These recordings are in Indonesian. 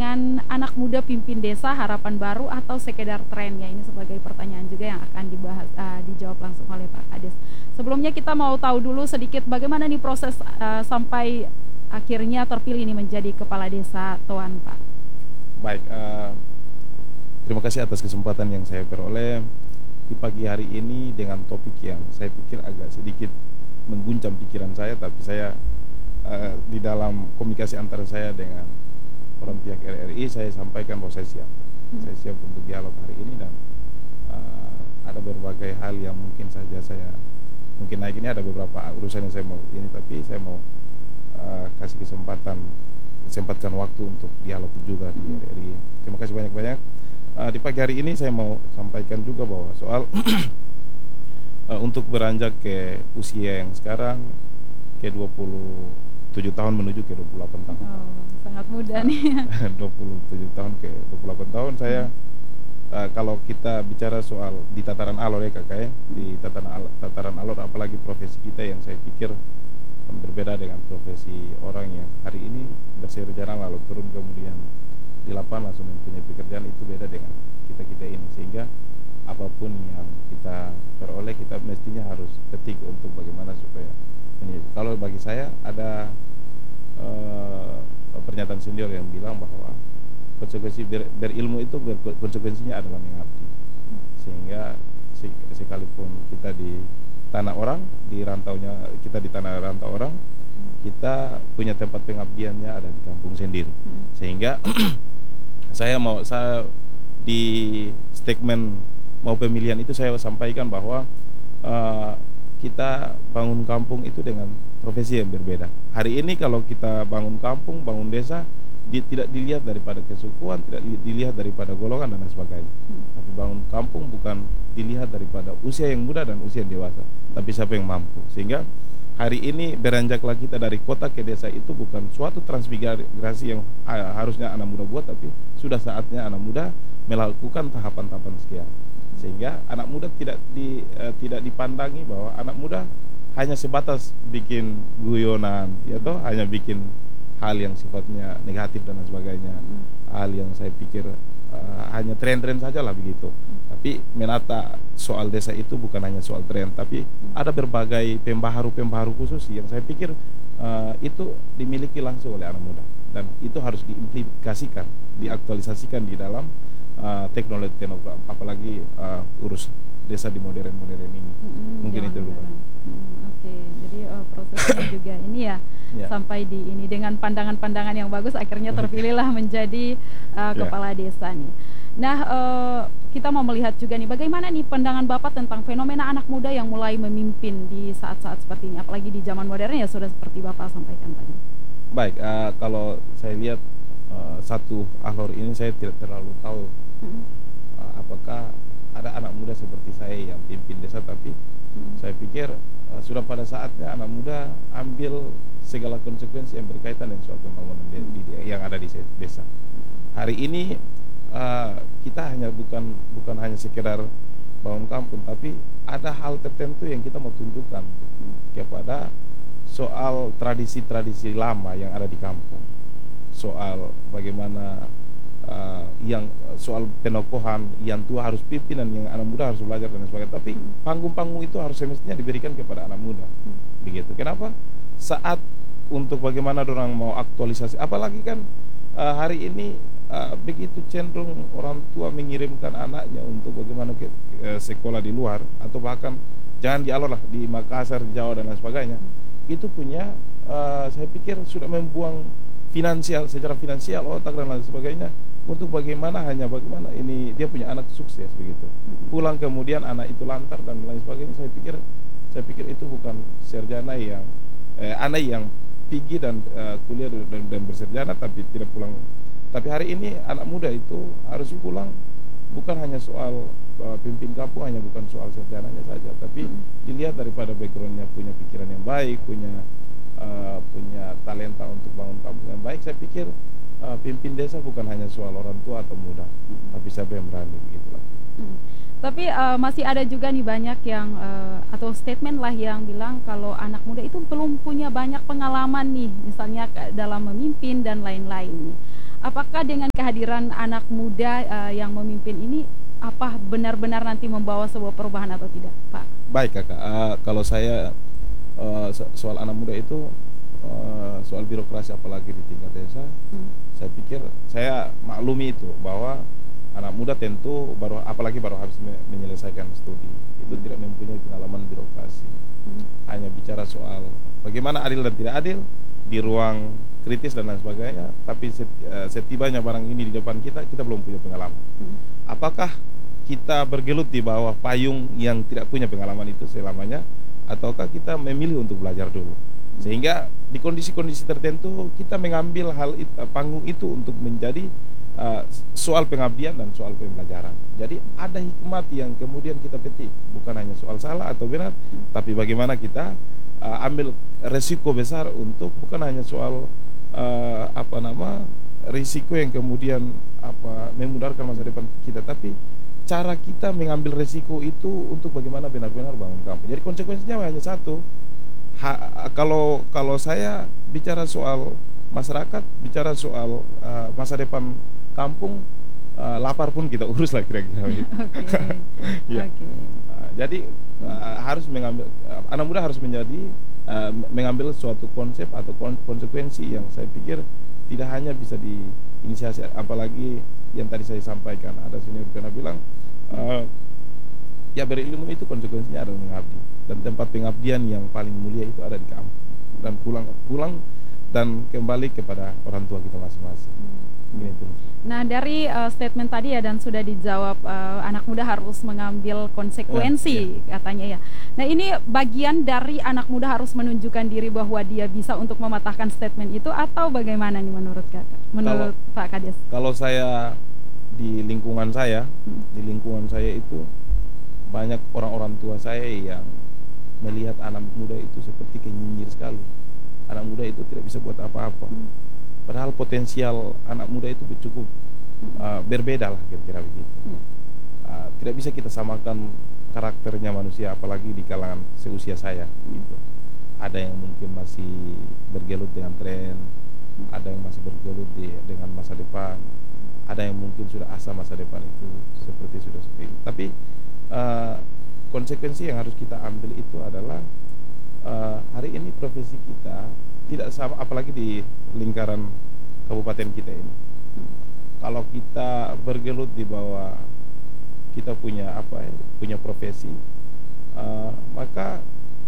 dengan anak muda pimpin desa harapan baru atau sekedar tren ya? Ini sebagai pertanyaan juga yang akan dijawab langsung oleh Pak Kades. Sebelumnya kita mau tahu dulu sedikit bagaimana nih proses sampai akhirnya terpilih nih menjadi kepala desa Toan, Pak. Baik, terima kasih atas kesempatan yang saya peroleh di pagi hari ini dengan topik yang saya pikir agak sedikit mengguncang pikiran saya, tapi saya di dalam komunikasi antara saya dengan orang pihak RRI saya sampaikan bahwa saya siap. Saya siap untuk dialog hari ini dan ada berbagai hal yang mungkin saja saya mungkin naik ini, ada beberapa urusan yang saya mau ini, tapi saya mau kasih sempatkan waktu untuk dialog juga di RRI. Terima kasih banyak-banyak. Di pagi hari ini saya mau sampaikan juga bahwa soal untuk beranjak ke usia yang sekarang ke 27 tahun menuju ke 28 tahun. Oh, sangat muda nih. 27 tahun ke 28 tahun saya kalau kita bicara soal di tataran alor ya kakak ya, di tataran alor apalagi profesi kita yang saya pikir berbeda dengan profesi orang yang hari ini bersarjana lalu turun kemudian di lapangan langsung mempunyai pekerjaan, itu beda dengan kita ini, sehingga apapun yang kita peroleh kita mestinya harus ketik untuk bagaimana supaya ini. Kalau bagi saya ada pernyataan senior yang bilang bahwa konsekuensi berilmu itu konsekuensinya adalah mengabdi, sehingga sekalipun kita di tanah orang, di rantaunya kita di tanah rantau orang, kita punya tempat pengabdiannya ada di kampung sendiri. Sehingga saya di statement mau pemilihan itu saya sampaikan bahwa kita bangun kampung itu dengan profesi yang berbeda. Hari ini kalau kita bangun kampung, bangun desa, tidak dilihat daripada kesukuan, tidak dilihat daripada golongan dan lain sebagainya. Tapi bangun kampung bukan dilihat daripada usia yang muda dan usia yang dewasa, tapi siapa yang mampu. Sehingga hari ini beranjaklah kita dari kota ke desa itu bukan suatu transmigrasi yang harusnya anak muda buat, tapi sudah saatnya anak muda melakukan tahapan-tahapan sekian. Sehingga anak muda tidak dipandangi bahwa anak muda hanya sebatas bikin guyonan, ya toh, hanya bikin hal yang sifatnya negatif dan lain sebagainya, hal yang saya pikir hanya tren-tren saja lah begitu. Tapi menata soal desa itu bukan hanya soal tren, tapi ada berbagai pembaharu khusus yang saya pikir itu dimiliki langsung oleh anak muda, dan itu harus diimplikasikan, diaktualisasikan di dalam teknologi, apalagi urus desa di modern ini. Mungkin itu dulu. Oke, jadi prosesnya juga ini ya. Sampai di ini dengan pandangan-pandangan yang bagus akhirnya terpilihlah menjadi kepala desa nih. Nah, kita mau melihat juga nih bagaimana nih pandangan Bapak tentang fenomena anak muda yang mulai memimpin di saat-saat seperti ini, apalagi di zaman modern ya sudah seperti Bapak sampaikan tadi. Baik, kalau saya lihat satu alur ini saya tidak terlalu tahu apakah ada anak muda seperti saya yang pimpin desa, tapi saya pikir sudah pada saatnya anak muda ambil segala konsekuensi yang berkaitan dengan soal pembangunan yang ada di desa. Hari ini kita bukan hanya sekedar bangun kampung, tapi ada hal tertentu yang kita mau tunjukkan kepada soal tradisi-tradisi lama yang ada di kampung, soal bagaimana soal penokohan yang tua harus pimpinan yang anak muda harus belajar dan sebagainya. Tapi panggung-panggung itu harus semestinya diberikan kepada anak muda. Begitu. Kenapa? Saat untuk bagaimana orang mau aktualisasi, apalagi kan hari ini begitu cenderung orang tua mengirimkan anaknya untuk bagaimana ke sekolah di luar, atau bahkan jangan di Alor lah, di Makassar, di Jawa dan lain sebagainya. Itu punya saya pikir sudah membuang secara finansial, otak dan lain sebagainya, untuk bagaimana ini dia punya anak sukses begitu. Pulang kemudian anak itu lantar dan lain sebagainya. Saya pikir itu bukan sarjana yang anak yang tinggi dan kuliah dan berserjana tapi tidak pulang. Tapi hari ini anak muda itu harus pulang, bukan hanya soal pimpin kampung, hanya bukan soal sarjananya saja, tapi dilihat daripada backgroundnya, punya pikiran yang baik, punya talenta untuk bangun kampung yang baik. Saya pikir pimpin desa bukan hanya soal orang tua atau muda, tapi siapa yang berani, begitulah. Tapi masih ada juga nih banyak yang atau statement lah yang bilang kalau anak muda itu belum punya banyak pengalaman nih, misalnya dalam memimpin dan lain-lain nih. apakah dengan kehadiran anak muda yang memimpin ini, apa benar-benar nanti membawa sebuah perubahan atau tidak, Pak? Baik Kakak, kalau saya soal anak muda itu soal birokrasi apalagi di tingkat desa, saya pikir saya maklumi itu bahwa anak muda tentu apalagi baru habis menyelesaikan studi itu tidak mempunyai pengalaman birokrasi, hanya bicara soal bagaimana adil dan tidak adil di ruang kritis dan lain sebagainya, tapi setibanya barang ini di depan kita belum punya pengalaman. Apakah kita bergelut di bawah payung yang tidak punya pengalaman itu selamanya, ataukah kita memilih untuk belajar dulu, sehingga di kondisi-kondisi tertentu kita mengambil panggung itu untuk menjadi soal pengabdian dan soal pembelajaran. Jadi ada hikmat yang kemudian kita petik, bukan hanya soal salah atau benar, tapi bagaimana kita ambil resiko besar untuk bukan hanya soal risiko yang kemudian memudarkan masa depan kita, tapi cara kita mengambil resiko itu untuk bagaimana benar-benar bangun kampung. Jadi konsekuensinya hanya satu. Kalau saya bicara soal masyarakat, bicara soal masa depan kampung, lapar pun kita urus lah kira-kira gitu. Ya. Jadi harus mengambil, anak muda harus mengambil suatu konsep atau konsekuensi yang saya pikir tidak hanya bisa diinisiasi, apalagi yang tadi saya sampaikan, ada senior pernah bilang ya berilmu itu konsekuensinya adalah mengabdi, dan tempat pengabdian yang paling mulia itu ada di kampung, dan pulang dan kembali kepada orang tua kita masing-masing. Nah, dari statement tadi ya, dan sudah dijawab, anak muda harus mengambil konsekuensi, katanya ya. Nah, ini bagian dari anak muda harus menunjukkan diri bahwa dia bisa untuk mematahkan statement itu, atau bagaimana nih menurut Kakak? Menurut Pak Kades? Kalau saya di lingkungan saya itu banyak orang-orang tua saya yang melihat anak muda itu seperti kenyinyir sekali. Anak muda itu tidak bisa buat apa-apa. Padahal potensial anak muda itu cukup berbeda lah, kira-kira begitu. Tidak bisa kita samakan karakternya manusia, apalagi di kalangan seusia saya gitu. Ada yang mungkin masih bergelut dengan tren, ada yang masih bergelut dengan masa depan, ada yang mungkin sudah asa masa depan itu seperti ini. Tapi konsekuensi yang harus kita ambil itu adalah hari ini profesi kita tidak sama, apalagi di lingkaran kabupaten kita ini. Kalau kita bergelut di bawah kita punya profesi, maka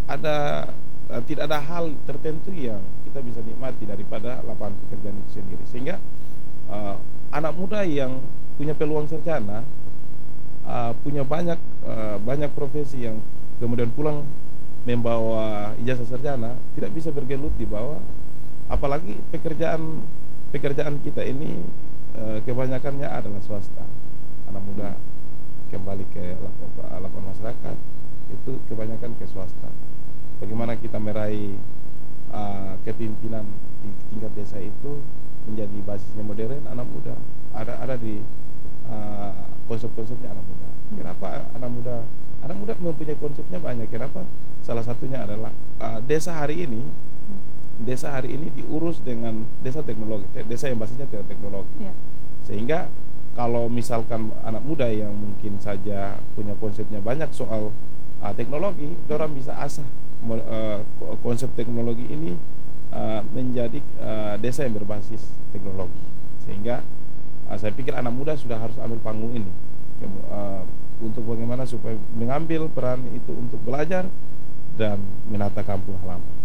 tidak ada hal tertentu yang kita bisa nikmati daripada lapangan pekerjaan itu sendiri. Sehingga anak muda yang punya peluang sarjana, punya banyak profesi, yang kemudian pulang membawa ijazah sarjana, tidak bisa bergelut di bawah, apalagi pekerjaan kita ini kebanyakannya adalah swasta. Anak muda kembali ke lapangan masyarakat itu kebanyakan ke swasta. Bagaimana kita meraih kepimpinan di tingkat desa itu menjadi basisnya modern, anak muda ada di konsep-konsepnya anak muda. Kenapa anak muda mempunyai konsepnya banyak? Kenapa? Salah satunya adalah desa hari ini diurus dengan desa teknologi, desa yang basisnya teknologi. Sehingga kalau misalkan anak muda yang mungkin saja punya konsepnya banyak soal teknologi, orang bisa asah konsep teknologi ini menjadi desa yang berbasis teknologi. Sehingga saya pikir anak muda sudah harus ambil panggung ini untuk bagaimana supaya mengambil peran itu untuk belajar dan menata kampung halaman.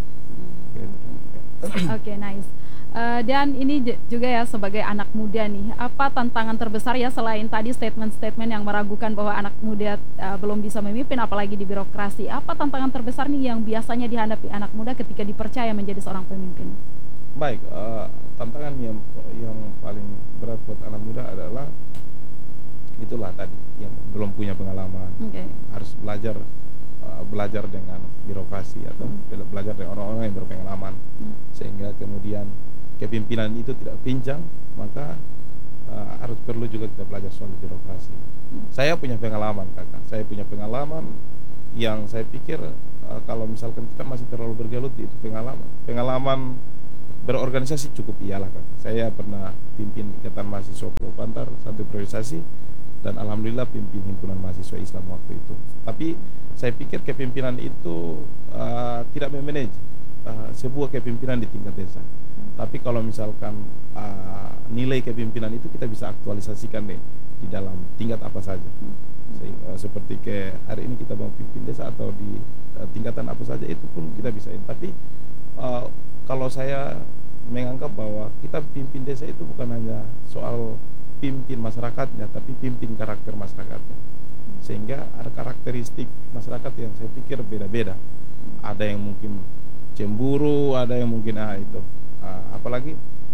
Oke, nice. Dan ini juga ya, sebagai anak muda nih, apa tantangan terbesar ya, selain tadi statement-statement yang meragukan bahwa anak muda belum bisa memimpin apalagi di birokrasi, apa tantangan terbesar nih yang biasanya dihadapi anak muda ketika dipercaya menjadi seorang pemimpin? Baik, tantangan yang paling berat buat anak muda adalah itulah tadi, yang belum punya pengalaman. Harus belajar dengan birokrasi atau belajar dengan orang-orang yang berpengalaman, sehingga kemudian kepimpinan itu tidak pincang. Maka harus perlu juga kita belajar soal birokrasi. Saya punya pengalaman, Kakak. Saya punya pengalaman yang saya pikir kalau misalkan kita masih terlalu bergelut di itu pengalaman berorganisasi cukup iyalah Kak. Saya pernah pimpin Ikatan Mahasiswa Pulau Pantar satu priorisasi, dan alhamdulillah pimpin himpunan mahasiswa Islam waktu itu. Tapi saya pikir kepemimpinan itu tidak memanage sebuah kepemimpinan di tingkat desa. Tapi kalau misalkan nilai kepemimpinan itu kita bisa aktualisasikan deh di dalam tingkat apa saja. Seperti kayak hari ini kita mau pimpin desa atau di tingkatan apa saja itu pun kita bisa. Tapi kalau saya menganggap bahwa kita pimpin desa itu bukan hanya soal pimpin masyarakatnya, tapi pimpin karakter masyarakatnya. Sehingga ada karakteristik masyarakat yang saya pikir beda-beda. Ada yang mungkin cemburu, ada yang mungkin itu. Apalagi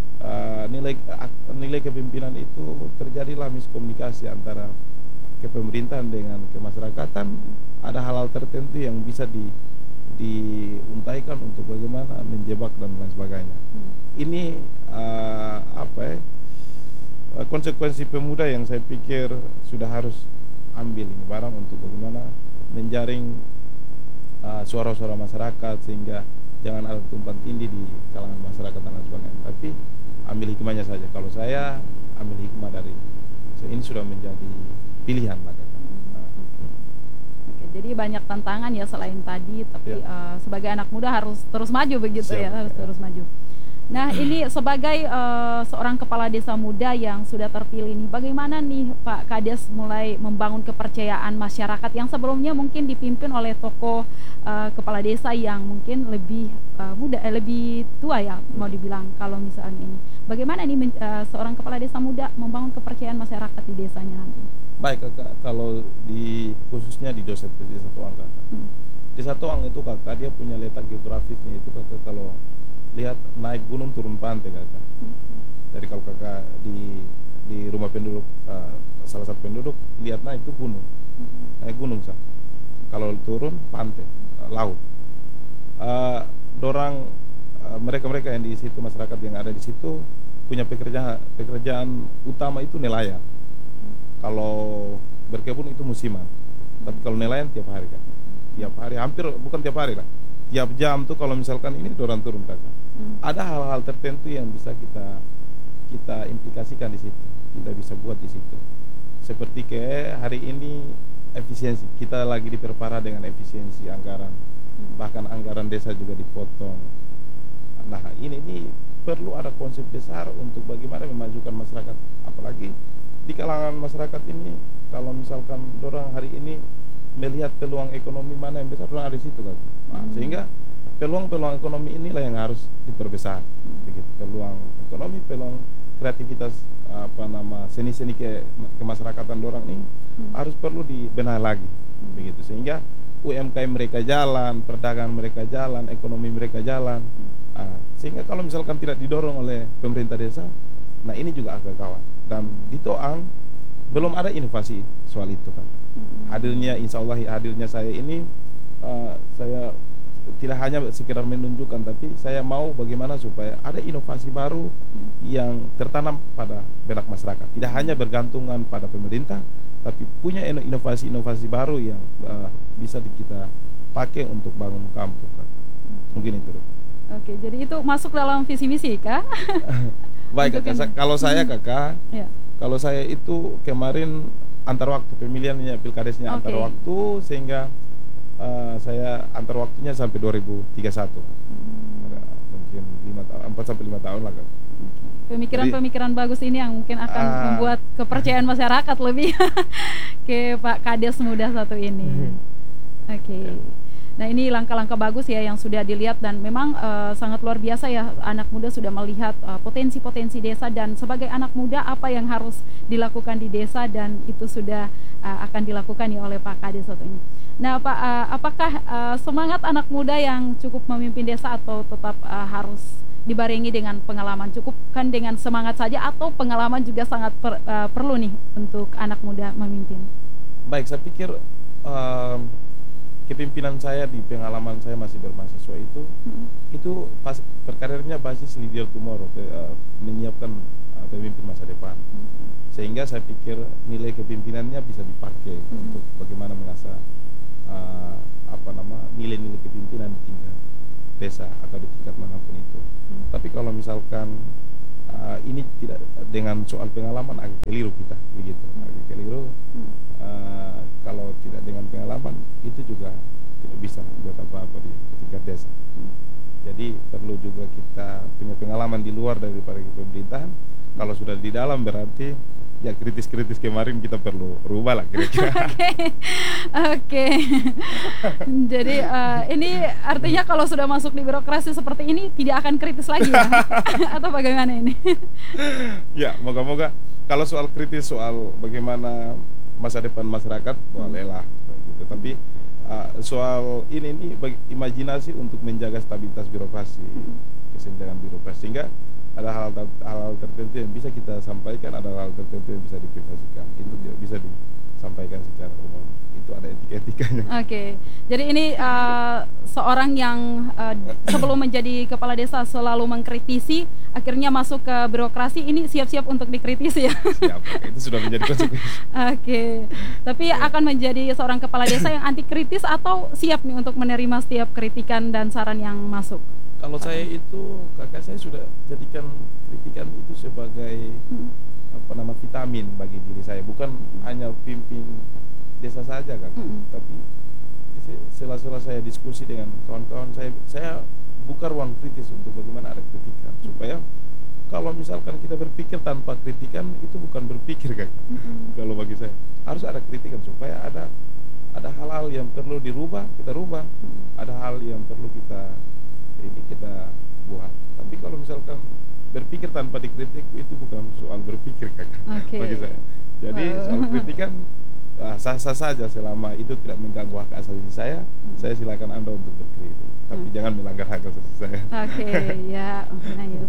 nilai kepemimpinan itu terjadilah miskomunikasi antara kepemerintahan dengan kemasyarakatan. Ada hal-hal tertentu yang bisa diuntaikan untuk bagaimana menjebak dan lain sebagainya. Ini konsekuensi pemuda yang saya pikir sudah harus ambil ini barang untuk bagaimana menjaring suara-suara masyarakat, sehingga jangan ada tumpang tindih di kalangan masyarakat dan lain sebagainya. Tapi ambil hikmahnya saja. Kalau saya ambil hikmah dari ini sudah menjadi pilihan lah. Jadi banyak tantangan ya selain tadi, tapi sebagai anak muda harus terus maju begitu. Siap, ya, harus terus maju. Nah, ini sebagai seorang kepala desa muda yang sudah terpilih nih, bagaimana nih Pak Kades mulai membangun kepercayaan masyarakat yang sebelumnya mungkin dipimpin oleh tokoh kepala desa yang mungkin lebih lebih tua ya, mau dibilang kalau misalnya ini. Bagaimana nih seorang kepala desa muda membangun kepercayaan masyarakat di desanya nanti? Baik Kakak, kalau khususnya di Desa Toang Kakak. Desa Toang itu Kakak, dia punya letak geografisnya itu Kakak, kalau lihat naik gunung turun pantai Kakak. Jadi kalau Kakak di rumah penduduk, salah satu penduduk, lihat naik itu gunung, naik gunung sah. Kalau turun pantai, laut. Mereka yang di situ, masyarakat yang ada di situ punya pekerjaan utama itu nelayan. Kalau berkebun itu musiman, tapi kalau nelayan tiap hari kan, tiap hari, hampir bukan tiap hari lah, tiap jam tuh kalau misalkan ini dorang turun Kakak. Ada hal-hal tertentu yang bisa kita implikasikan di situ, kita bisa buat di situ. Seperti kayak hari ini efisiensi, kita lagi diperparah dengan efisiensi anggaran, bahkan anggaran desa juga dipotong. Nah ini perlu ada konsep besar untuk bagaimana memajukan masyarakat, apalagi di kalangan masyarakat ini. Kalau misalkan dorang hari ini melihat peluang ekonomi mana yang besar, dorang ada di situ kan. Sehingga peluang-peluang ekonomi inilah yang harus diperbesar. Begitu, peluang ekonomi, peluang kreativitas seni-seni kemasyarakatan dorang ini harus perlu dibenahi lagi. Begitu, sehingga UMKM mereka jalan, perdagangan mereka jalan, ekonomi mereka jalan. Sehingga kalau misalkan tidak didorong oleh pemerintah desa, nah ini juga agak gawat. Dan di Toang belum ada inovasi soal itu kan. Insya Allah hadirnya saya ini, saya tidak hanya sekedar menunjukkan, tapi saya mau bagaimana supaya ada inovasi baru yang tertanam pada benak masyarakat. Tidak hanya bergantungan pada pemerintah, tapi punya inovasi-inovasi baru yang bisa kita pakai untuk bangun kampung kan. Mungkin itu. Oke, jadi itu masuk dalam visi misi kah? Baik Kakak, kalau saya Kakak, kalau saya itu kemarin antar waktu pemilihannya, pilkadesnya antar waktu, sehingga saya antar waktunya sampai 2031. Mungkin 4-5 tahun lah Kak. Pemikiran-pemikiran bagus ini yang mungkin akan membuat kepercayaan masyarakat lebih ke Pak Kades muda satu ini. Oke. Nah ini langkah-langkah bagus ya yang sudah dilihat, dan memang sangat luar biasa ya, anak muda sudah melihat potensi-potensi desa, dan sebagai anak muda apa yang harus dilakukan di desa, dan itu sudah akan dilakukan ya oleh Pak Kades satu ini. Nah Pak, apakah semangat anak muda yang cukup memimpin desa, atau tetap harus dibarengi dengan pengalaman? Cukup kan dengan semangat saja, atau pengalaman juga sangat perlu nih untuk anak muda memimpin? Baik, saya pikir kepimpinan saya di pengalaman saya masih bermahasiswa itu pas berkarirnya basis leader tomorrow, menyiapkan pemimpin masa depan. Sehingga saya pikir nilai kepimpinannya bisa dipakai untuk bagaimana mengasah nilai-nilai kepimpinan di tingkat desa atau di tingkat manapun itu. Tapi kalau misalkan ini tidak dengan soal pengalaman, agak keliru kita begitu, agak keliru. Kalau tidak dengan pengalaman itu juga tidak bisa buat apa-apa di tingkat desa. Jadi perlu juga kita punya pengalaman di luar daripada pemerintahan. Kalau sudah di dalam berarti ya kritis-kritis kemarin kita perlu rubah lah kira-kira. Oke. Jadi ini artinya kalau sudah masuk di birokrasi seperti ini tidak akan kritis lagi ya? Atau bagaimana ini? Ya, moga-moga kalau soal kritis soal bagaimana masa depan masyarakat bolehlah gitu. Tapi soal ini imajinasi untuk menjaga stabilitas birokrasi, kesenjangan birokrasi, sehingga ada hal tertentu yang bisa kita sampaikan, ada hal tertentu yang bisa diprivasikan. Itu tidak bisa disampaikan secara umum. Itu ada etika-etikanya. Oke. Jadi ini seorang yang sebelum menjadi kepala desa selalu mengkritisi, akhirnya masuk ke birokrasi, ini siap-siap untuk dikritisi ya. Siap, itu sudah menjadi konsekuensi. Oke. Tapi akan menjadi seorang kepala desa yang anti kritis atau siap nih untuk menerima setiap kritikan dan saran yang masuk? Kalau saya itu, kakak saya sudah jadikan kritikan itu sebagai vitamin bagi diri saya, bukan hanya pimpin desa saja kakak, tapi sela-sela saya diskusi dengan kawan-kawan saya buka ruang kritis untuk bagaimana ada kritikan, supaya kalau misalkan kita berpikir tanpa kritikan itu bukan berpikir kakak. Kalau bagi saya harus ada kritikan supaya ada hal-hal yang perlu dirubah, kita rubah, ada hal yang perlu kita buat. Tapi kalau misalkan berpikir tanpa dikritik itu bukan soal berpikir kakak, bagi saya. Jadi soal kritikan sah-sah saja selama itu tidak mengganggu hak asasi saya silakan Anda untuk berkritik, tapi jangan melanggar hak asasi saya. Ya, nice.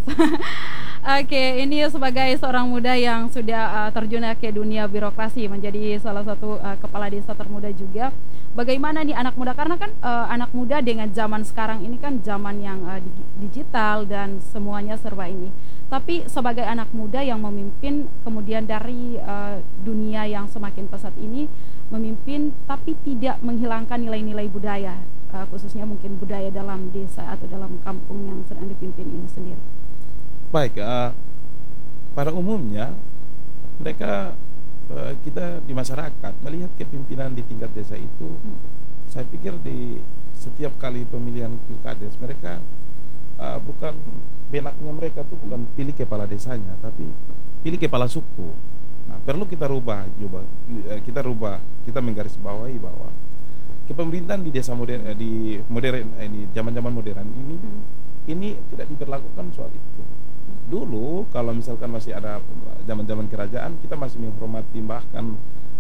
Ini sebagai seorang muda yang sudah terjun ke dunia birokrasi, menjadi salah satu kepala desa termuda juga. Bagaimana nih anak muda, karena kan anak muda dengan zaman sekarang ini kan zaman yang digital dan semuanya serba ini. Tapi sebagai anak muda yang memimpin, kemudian dari dunia yang semakin pesat ini memimpin, tapi tidak menghilangkan nilai-nilai budaya, khususnya mungkin budaya dalam desa atau dalam kampung yang sedang dipimpin ini sendiri. Baik, pada umumnya mereka kita di masyarakat melihat kepemimpinan di tingkat desa itu, saya pikir di setiap kali pemilihan pilkades mereka bukan benaknya mereka tuh bukan pilih kepala desanya, tapi pilih kepala suku. Nah, perlu kita rubah juga, kita menggarisbawahi bahwa kepemerintahan di desa modern, ini zaman-zaman modern ini tidak diberlakukan soal itu. Dulu kalau misalkan masih ada zaman-zaman kerajaan, kita masih menghormati, bahkan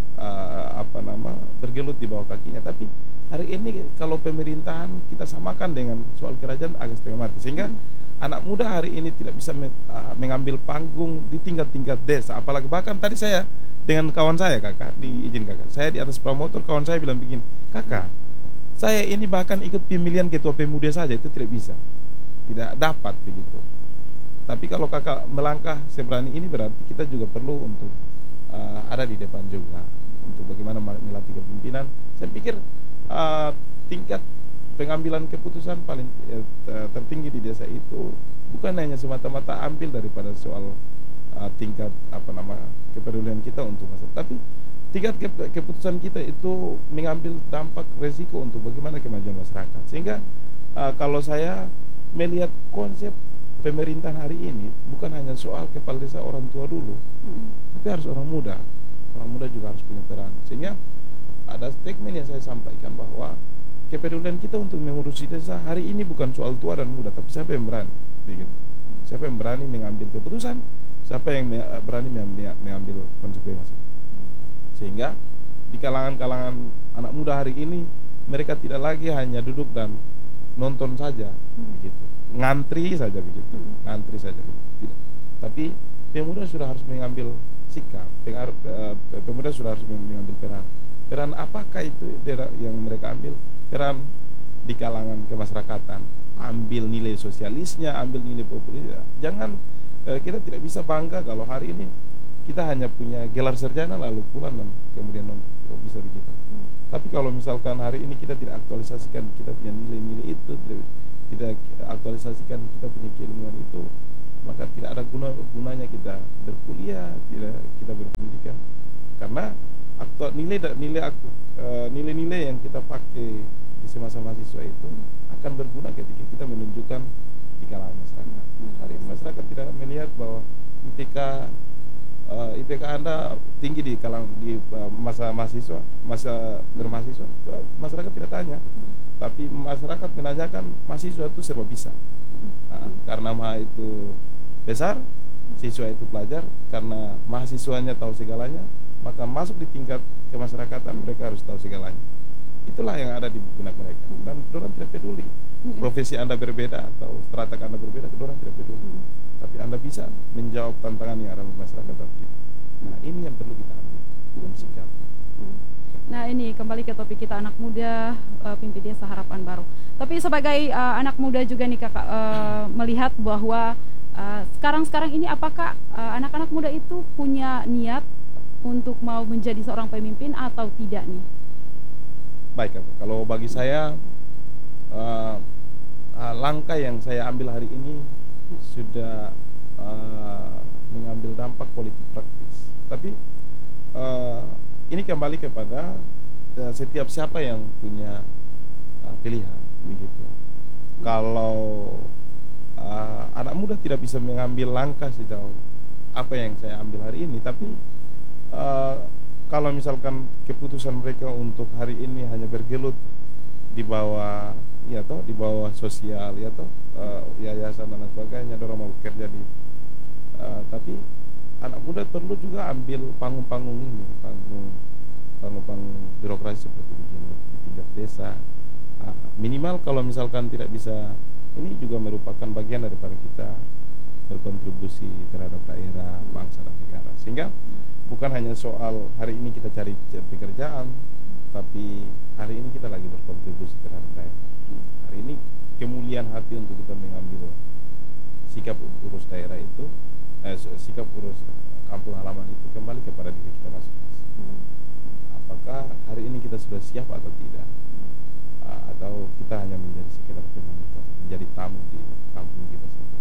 bergelut di bawah kakinya. Tapi hari ini kalau pemerintahan kita samakan dengan soal kerajaan, agak setengah mati, sehingga anak muda hari ini tidak bisa mengambil panggung di tingkat-tingkat desa. Apalagi bahkan tadi saya dengan kawan saya, kakak, diizin kakak, saya di atas promotor, kawan saya bilang begini, kakak, saya ini bahkan ikut pemilihan ketua pemuda saja itu tidak bisa, tidak dapat begitu. Tapi kalau kakak melangkah seberani ini, berarti kita juga perlu untuk ada di depan juga untuk bagaimana melatih kepemimpinan. Saya pikir tingkat pengambilan keputusan paling tertinggi di desa itu bukan hanya semata-mata ambil daripada soal tingkat kepedulian kita untuk masyarakat, tapi tingkat keputusan kita itu mengambil dampak resiko untuk bagaimana kemajuan masyarakat. Sehingga kalau saya melihat konsep pemerintahan hari ini bukan hanya soal kepala desa orang tua dulu, tapi harus orang muda juga harus punya peran. Sehingga ada statement yang saya sampaikan bahwa kepedulian kita untuk mengurusi desa hari ini bukan soal tua dan muda, tapi siapa yang berani, begitu. Siapa yang berani mengambil keputusan, siapa yang berani mengambil konsekuensi. Sehingga di kalangan anak muda hari ini, mereka tidak lagi hanya duduk dan nonton saja, begitu, ngantri saja begitu, tidak. Tapi pemuda sudah harus mengambil sikap, pemuda sudah harus mengambil peran apakah itu yang mereka ambil, peran di kalangan kemasyarakatan, ambil nilai sosialisnya, ambil nilai populisnya. Jangan kita tidak bisa bangga kalau hari ini kita hanya punya gelar sarjana lalu pulang dan kemudian tidak bisa begitu. Tapi kalau misalkan hari ini kita tidak aktualisasikan kita punya nilai-nilai itu, tidak aktualisasikan kita punya keilmuan itu, maka tidak ada gunanya kita berkuliah, tidak kita berpendidikan. Karena nilai-nilai yang kita pakai di semasa mahasiswa itu akan berguna ketika kita menunjukkan di kalangan masyarakat. Hari ini masyarakat tidak melihat bahwa IPK Anda tinggi di masa bermahasiswa. Masyarakat tidak tanya, tapi masyarakat menanyakan mahasiswa itu serba bisa. Karena maha itu besar, siswa itu pelajar. Karena mahasiswanya tahu segalanya, maka masuk di tingkat kemasyarakatan mereka harus tahu segalanya. Itulah yang ada di benak mereka, dan orang tidak peduli profesi Anda berbeda atau strata Anda berbeda, orang tidak peduli. Tapi Anda bisa menjawab tantangan yang ada di masyarakat atau tidak. Nah, ini yang perlu kita ambil dan sikap. Nah, ini kembali ke topik kita, anak muda pimpin desa harapan baru. Tapi sebagai anak muda juga nih kakak, melihat bahwa sekarang ini apakah anak-anak muda itu punya niat untuk mau menjadi seorang pemimpin atau tidak nih? Baik, kalau bagi saya langkah yang saya ambil hari ini sudah mengambil dampak politik praktis. Tapi ini kembali kepada setiap siapa yang punya pilihan, begitu. Kalau anak muda tidak bisa mengambil langkah sejauh apa yang saya ambil hari ini, tapi kalau misalkan keputusan mereka untuk hari ini hanya bergelut di bawah di bawah sosial yayasan dan sebagainya, dorong mau bekerja di tapi anak muda perlu juga ambil panggung-panggung ini, panggung birokrasi seperti begini di tingkat desa. Minimal kalau misalkan tidak bisa, ini juga merupakan bagian daripada kita berkontribusi terhadap daerah, bangsa dan negara. Sehingga bukan hanya soal hari ini kita cari pekerjaan, tapi hari ini kita lagi berkontribusi terhadap daerah. Hari ini kemuliaan hati untuk kita mengambil sikap urus daerah itu, sikap urus kampung halaman itu kembali kepada diri kita masing-masing. Apakah hari ini kita sudah siap atau tidak? Atau kita hanya menjadi sekedar penonton, menjadi tamu di kampung kita sendiri.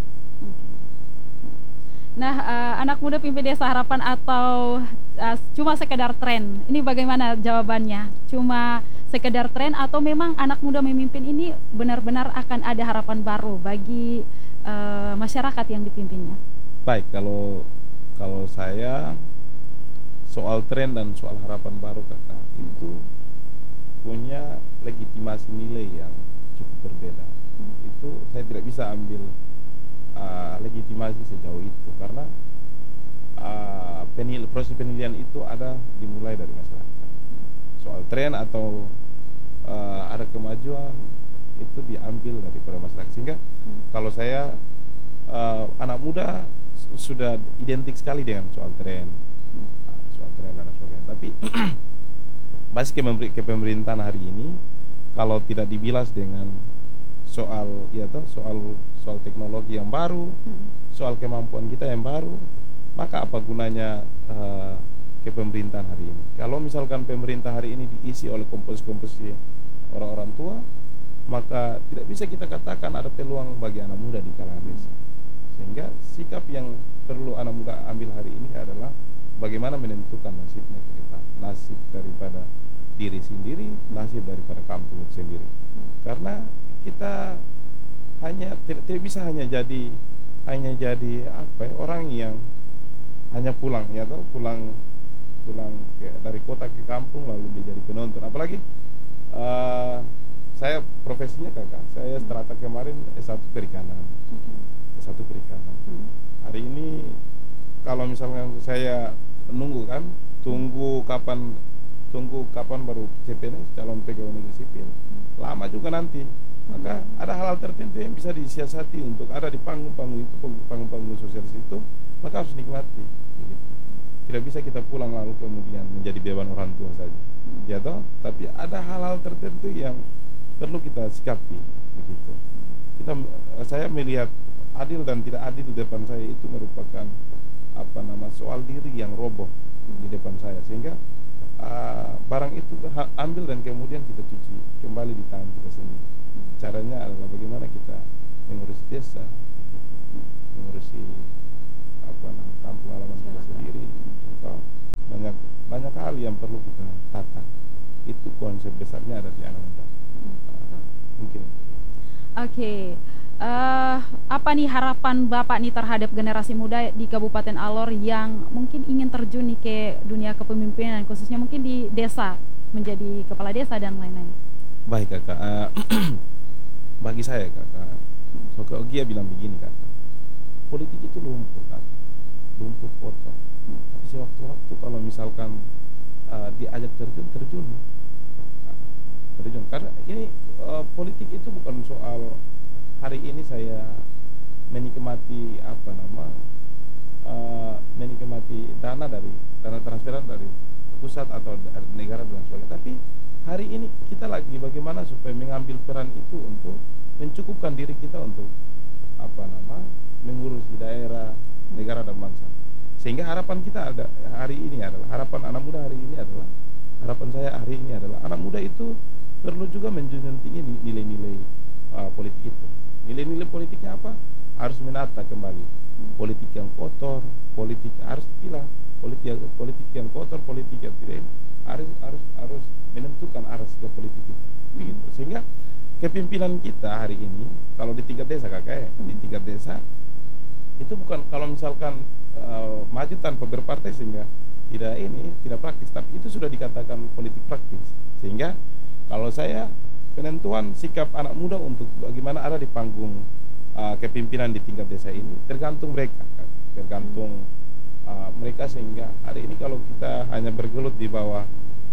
Nah, anak muda pimpin desa harapan atau cuma sekedar tren? Ini bagaimana jawabannya? Cuma sekedar tren atau memang anak muda memimpin ini benar-benar akan ada harapan baru bagi masyarakat yang dipimpinnya? Baik, kalau saya soal tren dan soal harapan baru kakak itu punya legitimasi nilai yang cukup berbeda. Itu saya tidak bisa ambil legitimasi sejauh itu karena proses penilaian itu ada dimulai dari masyarakat. Soal tren atau ada kemajuan itu diambil daripada masyarakat. Sehingga kalau saya anak muda sudah identik sekali dengan soal tren dan sebagainya. Tapi basis kepemerintahan hari ini kalau tidak dibilas dengan soal teknologi yang baru, soal kemampuan kita yang baru, maka apa gunanya kepemerintahan hari ini? Kalau misalkan pemerintah hari ini diisi oleh komposisi orang-orang tua, maka tidak bisa kita katakan ada peluang bagi anak muda di kalangan desa. Sehingga sikap yang perlu anak muda ambil hari ini adalah bagaimana menentukan nasibnya ke depan, nasib daripada diri sendiri, nasib daripada kampung sendiri. Karena kita tidak bisa hanya jadi orang yang hanya pulang dari kota ke kampung lalu menjadi penonton. Apalagi saya profesinya kakak, saya strata kemarin S1 perikanan. Hari ini kalau misalnya saya tunggu kapan baru CPNS, calon pegawai negeri sipil, lama juga nanti. Maka ada hal-hal tertentu yang bisa disiasati untuk ada di panggung sosialis itu, maka harus nikmati. Begitu. Tidak bisa kita pulang lalu kemudian menjadi beban orang tua saja, ya toh. Tapi ada hal-hal tertentu yang perlu kita sikapi. Begitu. Saya melihat adil dan tidak adil di depan saya itu merupakan soal diri yang roboh di depan saya, sehingga barang itu ambil dan kemudian kita cuci kembali di tangan kita sendiri. Caranya adalah bagaimana kita yang perlu kita tata. Itu konsep besarnya ada di anak muda. Mungkin itu. Oke. Apa nih harapan Bapak nih terhadap generasi muda di Kabupaten Alor yang mungkin ingin terjun nih ke dunia kepemimpinan, khususnya mungkin di desa, menjadi kepala desa dan lain-lain? Baik kakak, bagi saya kakak, Soka Ogia bilang begini kakak, politik itu lumpur kakak, lumpur kotor. Tapi sewaktu-waktu kalau misalkan diajak terjun, karena ini politik itu bukan soal hari ini saya menikmati menikmati dana transferan dari pusat atau dari negara dan sebagainya, tapi hari ini kita lagi bagaimana supaya mengambil peran itu untuk mencukupkan diri kita untuk mengurus di daerah, negara dan bangsa. Sehingga harapan kita hari ini adalah harapan anak muda hari ini adalah harapan saya hari ini adalah anak muda itu perlu juga menjunjung tinggi nilai-nilai politik itu. Nilai-nilai politiknya apa? Harus menata kembali politik yang kotor, politik harus dipilah, politik yang kotor, politik yang tidak ini harus menentukan arah sikap politik kita. Begitu. Sehingga kepimpinan kita hari ini kalau di tingkat desa kakak, di tingkat desa itu bukan kalau misalkan maju tanpa berpartai sehingga tidak praktis, tapi itu sudah dikatakan politik praktis. Sehingga kalau saya penentuan sikap anak muda untuk bagaimana ada di panggung kepimpinan di tingkat desa ini tergantung mereka, mereka. Sehingga hari ini kalau kita hanya bergelut di bawah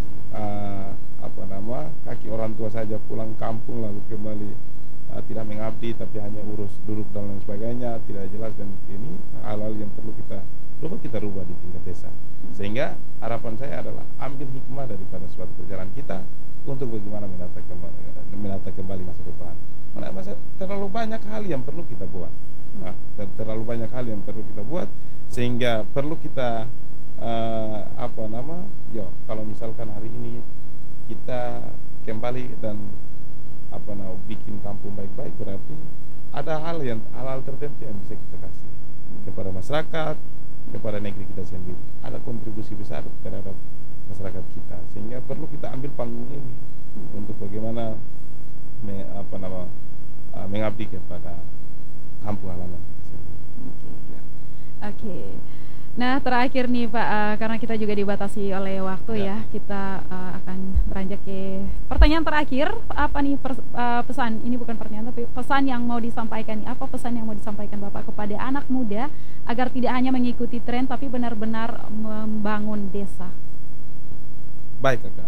kaki orang tua saja, pulang kampung lalu kembali tidak mengabdi tapi hanya urus duduk dan lain sebagainya, tidak jelas, dan ini hal-hal yang perlu kita rubah di tingkat desa. Sehingga harapan saya adalah ambil hikmah daripada suatu perjalanan kita untuk bagaimana menata kembali masa depan. Terlalu banyak hal yang perlu kita buat, sehingga perlu kita kalau misalkan hari ini kita kembali dan bikin kampung baik-baik, berarti ada hal-hal tertentu yang bisa kita kasih kepada masyarakat, kepada negeri kita sendiri. Ada kontribusi besar terhadap masyarakat kita, sehingga perlu kita ambil panggung ini untuk bagaimana mengabdi kepada kampung halaman kita sendiri. Oke. Nah, terakhir nih Pak, karena kita juga dibatasi oleh waktu ya, kita akan beranjak ke pertanyaan terakhir. Apa nih pesan? Ini bukan pertanyaan tapi pesan yang mau disampaikan. Apa pesan yang mau disampaikan Bapak kepada anak muda agar tidak hanya mengikuti tren tapi benar-benar membangun desa? Baik kakak,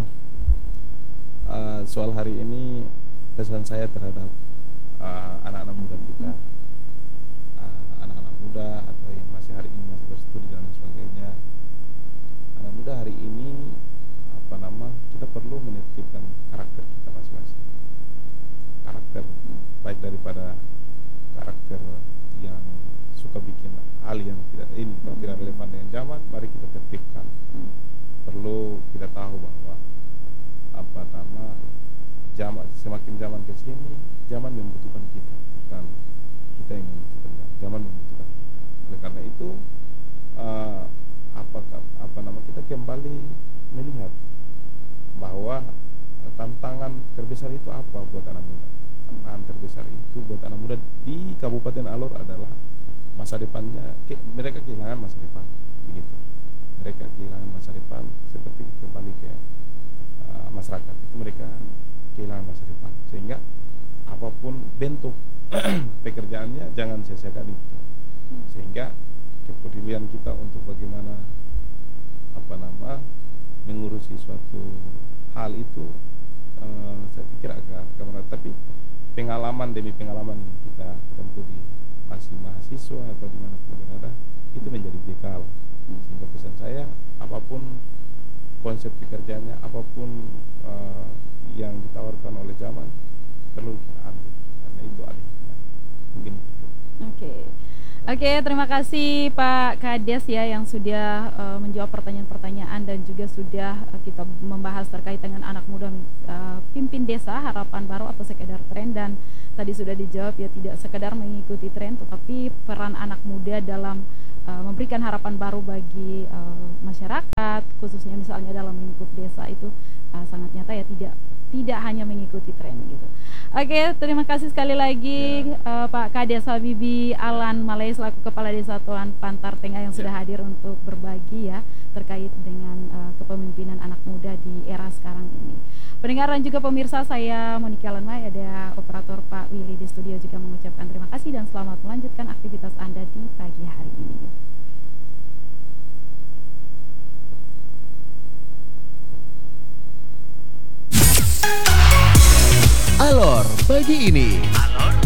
soal hari ini pesan saya terhadap anak-anak muda kita, anak-anak muda atau yang masih hari ini masih berstudi dan sebagainya. Anak muda hari ini kita perlu menetapkan karakter kita masing-masing, karakter baik daripada karakter yang suka bikin hal yang tidak relevan dengan zaman. Mari kita tertibkan. Perlu kita tahu bahwa semakin zaman ke sini, zaman membutuhkan kita, bukan kita yang membutuhkan zaman membutuhkan kita. Oleh karena itu kita kembali melihat bahwa tantangan terbesar itu apa buat anak muda. Tantangan terbesar itu buat anak muda di Kabupaten Alor adalah masa depannya, mereka kehilangan masa depan, begitu. Mereka kehilangan masa depan seperti kembali ke masyarakat itu, mereka kehilangan masa depan. Sehingga apapun bentuk pekerjaannya jangan sia-siakan itu. Sehingga kepedulian kita untuk bagaimana mengurusi suatu hal itu saya pikir agak berat, tapi pengalaman demi pengalaman yang kita tempuh di masih mahasiswa atau dimanapun berada itu menjadi bekal. Sehingga pesan saya, apapun konsep pekerjaannya, apapun yang ditawarkan oleh zaman perlu kita ambil, karena itu alih mungkin itu. Oke, terima kasih Pak Kades ya yang sudah menjawab pertanyaan-pertanyaan dan juga sudah kita membahas terkait dengan anak muda pimpin desa, harapan baru atau sekedar tren. Dan tadi sudah dijawab ya, tidak sekedar mengikuti tren, tetapi peran anak muda dalam memberikan harapan baru bagi masyarakat, khususnya misalnya dalam lingkup desa itu sangat nyata ya, tidak hanya mengikuti tren gitu. Oke, terima kasih sekali lagi Pak Kades Habibie Alan Malay selaku Kepala Desa Tuan Pantar Tengah yang sudah hadir untuk berbagi ya terkait dengan kepemimpinan anak muda di era sekarang ini. Pendengar dan juga pemirsa, saya Monika Lanmai, ada operator Pak Willy di studio juga mengucapkan terima kasih dan selamat melanjutkan aktivitas Anda di pagi hari ini. Alor pagi ini.